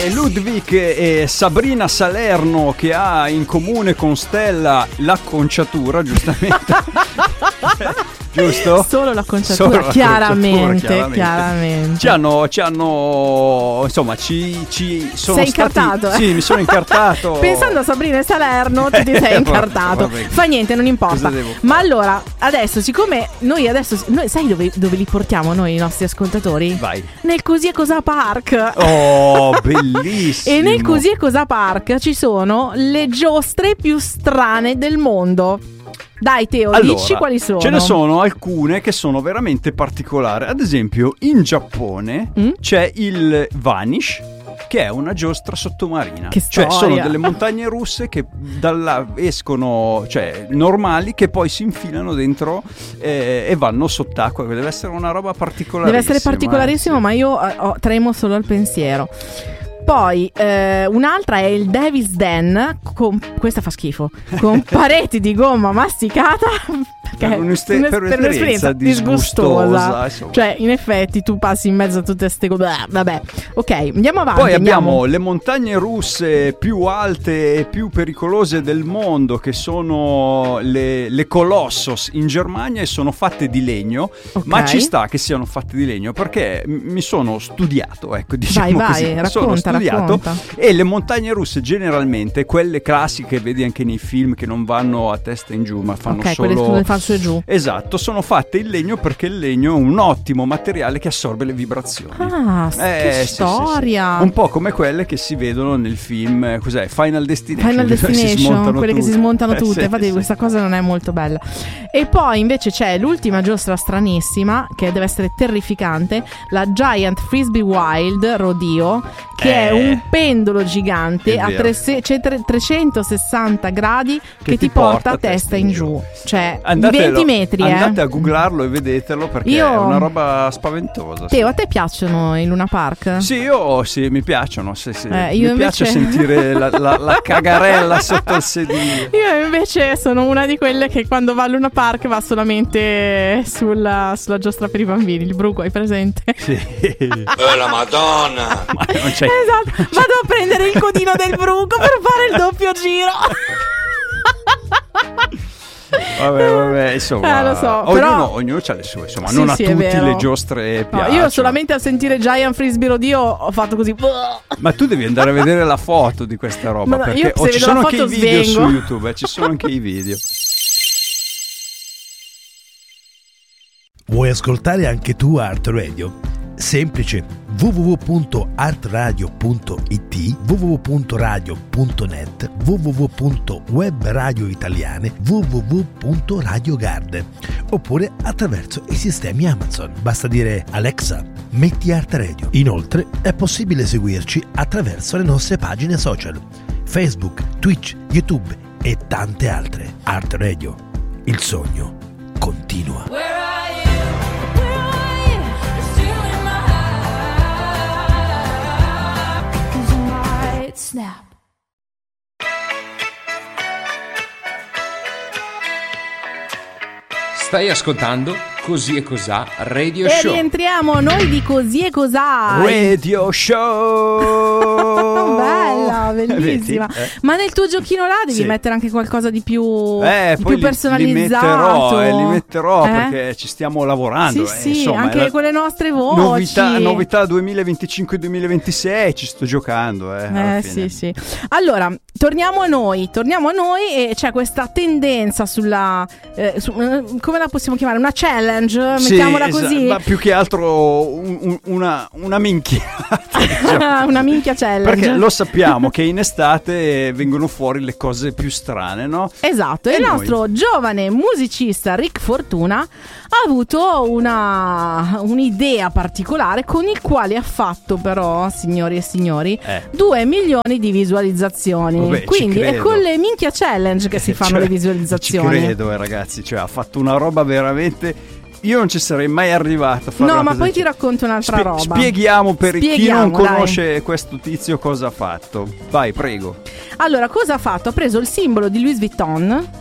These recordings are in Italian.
Ludwig e Sabrina Salerno, che ha in comune con Stella l'acconciatura, giustamente. Giusto? Solo l'acconciatura, chiaramente. Ci hanno insomma, ci sono sei stati incartato? Sì, mi sono incartato. Pensando a Sabrina e Salerno, tu ti sei incartato. Vabbè. Fa niente, non importa. Ma allora, adesso, siccome noi sai dove li portiamo noi i nostri ascoltatori? Vai. Nel Così e Cosà Park. Oh, bellissimo. E nel Così e Cosà Park ci sono le giostre più strane del mondo. Dai Teo, allora, dici quali sono? Ce ne sono alcune che sono veramente particolari. Ad esempio, in Giappone c'è il Vanish, che è una giostra sottomarina. Che storia. Cioè sono delle montagne russe che dalla escono, cioè normali, che poi si infilano dentro e vanno sott'acqua. Deve essere una roba particolarissima. Deve essere particolarissimo, ma io tremo solo al pensiero. Poi un'altra è il Devil's Den, questa fa schifo, con pareti di gomma masticata. Per un'esperienza disgustosa. Cioè, in effetti, tu passi in mezzo a tutte queste cose. Vabbè, ok, andiamo avanti. Poi abbiamo le montagne russe più alte e più pericolose del mondo, che sono le Colossos in Germania, e sono fatte di legno. Okay. Ma ci sta che siano fatte di legno, perché mi sono studiato, ecco, diciamo così. Racconta. E le montagne russe generalmente, quelle classiche, vedi anche nei film, che non vanno a testa in giù, ma fanno solo quelle fanno su e giù. Esatto, sono fatte in legno, perché il legno è un ottimo materiale che assorbe le vibrazioni. Che storia. Sì. Un po' come quelle che si vedono nel film, cos'è? Final Destination, quelle che si smontano tutte. Infatti questa cosa non è molto bella. E poi invece c'è l'ultima giostra stranissima, che deve essere terrificante, la Giant Frisbee Wild Rodeo, che è un pendolo gigante a 360 gradi che ti porta a testa in giù. Cioè, 20 metri. Andate a googlarlo e vedetelo, perché è una roba spaventosa. Teo, a te piacciono i Luna Park? Sì, mi piacciono. Sì. Io mi piace sentire la cagarella sotto il sedile. Io invece sono una di quelle che quando va a Luna Park va solamente sulla giostra per i bambini. Il bruco, hai presente? Sì. La Madonna! Ma non c'è. Esatto, vado a prendere il codino del bruco per fare il doppio giro. Vabbè, insomma, lo so, ognuno ha le sue, insomma, sì, non a sì, tutti le giostre piacciono. Io solamente a sentire Giant Frisbee Rodeo ho fatto così. Ma tu devi andare a vedere la foto di questa roba, perché ci sono anche i video su YouTube, ci sono anche i video. Vuoi ascoltare anche tu Art Radio? Semplice, www.artradio.it, www.radio.net, www.webradioitaliane, www.radiogarden, oppure attraverso i sistemi Amazon. Basta dire Alexa, metti Art Radio. Inoltre è possibile seguirci attraverso le nostre pagine social, Facebook, Twitch, YouTube e tante altre. Art Radio, il sogno continua. Snap. Stai ascoltando Così e Cosà Radio e Show. E rientriamo noi di Così e Cosà Radio Show. Bella, bellissima. Ma nel tuo giochino là devi mettere anche qualcosa di più, di più personalizzato. Li metterò perché ci stiamo lavorando. Sì, insomma, anche con le nostre voci. Novità 2025-2026, ci sto giocando. Sì. Allora, torniamo a noi e c'è questa tendenza sulla come la possiamo chiamare? Una challenge, mettiamola così. Ma più che altro una minchia. Diciamo. Una minchia challenge. Perché lo sappiamo che in estate vengono fuori le cose più strane, no? Esatto. E il nostro giovane musicista Rick Fortuna ha avuto un'idea particolare, con il quale ha fatto però, signori e signori, 2 milioni di visualizzazioni. Vabbè, quindi è con le minchia challenge che si fanno le visualizzazioni. Ci credo, ragazzi, cioè ha fatto una roba veramente. Io non ci sarei mai arrivato a fare No, ma poi ti racconto un'altra roba. Spieghiamo per chi non conosce questo tizio cosa ha fatto. Vai, prego. Allora, cosa ha fatto? Ha preso il simbolo di Louis Vuitton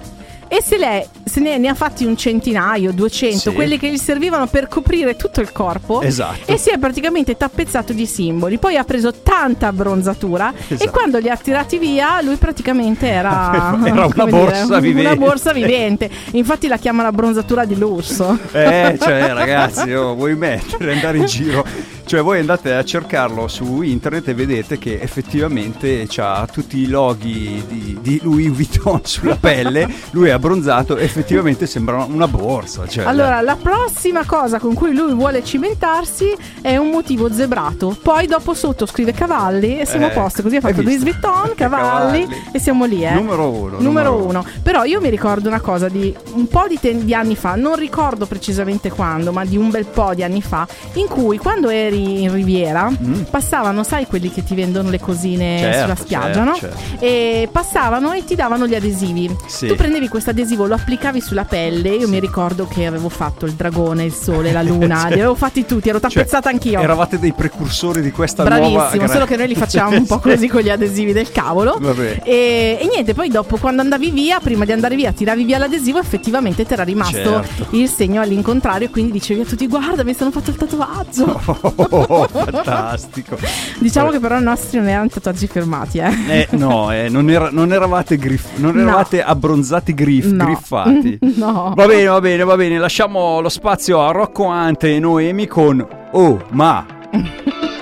e se ne ha fatti un centinaio, 200, Sì. quelli che gli servivano per coprire tutto il corpo. Esatto. E si è praticamente tappezzato di simboli. Poi ha preso tanta abbronzatura Esatto. e quando li ha tirati via lui praticamente era Era una come borsa vivente. Una borsa vivente. Infatti la chiama la bronzatura di lusso. Cioè ragazzi, vuoi andare in giro? Cioè voi andate a cercarlo su internet e vedete che effettivamente c'ha tutti i loghi di Louis Vuitton sulla pelle. Lui è abbronzato, effettivamente sembra una borsa, cioè, Allora, la prossima cosa con cui lui vuole cimentarsi è un motivo zebrato. Poi dopo sotto scrive cavalli e siamo a posto. Così ha fatto hai Louis visto? Vuitton, cavalli e siamo lì, Numero uno. Numero uno. Però io mi ricordo una cosa di un po' di anni fa, non ricordo precisamente quando, ma di un bel po' di anni fa, in cui quando eri in Riviera passavano, sai, quelli che ti vendono le cosine Certo, sulla spiaggia, certo, no? certo. E passavano e ti davano gli adesivi. Sì. Tu prendevi questo adesivo, lo applicavi sulla pelle. Io mi ricordo che avevo fatto il dragone, il sole, la luna, Cioè, li avevo fatti tutti, ero tappezzata anch'io. Eravate dei precursori di questa Bravissimo, nuova solo che noi li facciamo un po' così con gli adesivi del cavolo. Vabbè. E niente, poi dopo quando andavi via, prima di andare via, tiravi via l'adesivo, effettivamente ti era rimasto Certo. il segno all'incontrario, quindi dicevi a tutti: guarda, mi sono fatto il tatuaggio. Fantastico. Diciamo che però i nostri non erano tatuaggi firmati, non eravate abbronzati No. griffati. No. Va bene, lasciamo lo spazio a Rocco Ante e Noemi con Oh Ma.